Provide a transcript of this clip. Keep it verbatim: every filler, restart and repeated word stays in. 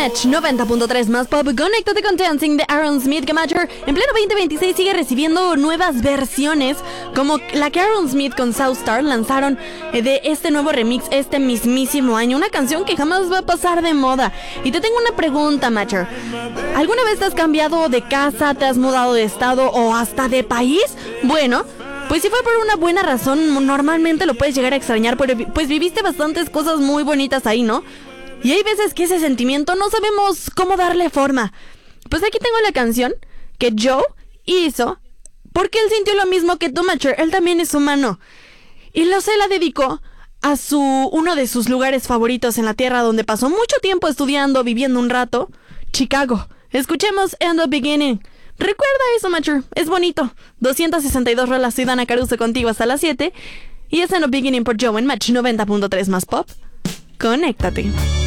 Match noventa punto tres más pop. Conéctate con Dancing de Aerosmith, que Matcher en pleno veinte veintiséis sigue recibiendo nuevas versiones, como la que Aerosmith con Southstar lanzaron de este nuevo remix este mismísimo año. Una canción que jamás va a pasar de moda. Y te tengo una pregunta, Matcher. ¿Alguna vez te has cambiado de casa, te has mudado de estado o hasta de país? Bueno, pues si fue por una buena razón, normalmente lo puedes llegar a extrañar, pero pues viviste bastantes cosas muy bonitas ahí, ¿no? Y hay veces que ese sentimiento no sabemos cómo darle forma. Pues aquí tengo la canción que Joe hizo porque él sintió lo mismo que tú, Matcher. Él también es humano. Y lo se la dedicó a su uno de sus lugares favoritos en la tierra, donde pasó mucho tiempo estudiando, viviendo un rato, Chicago. Escuchemos In the Beginning. Recuerda eso, Matcher. Es bonito. doscientas sesenta y dos rolas, soy Dana Caruso contigo hasta las siete. Y es In the Beginning por Joe en Match noventa punto tres más pop. Conéctate.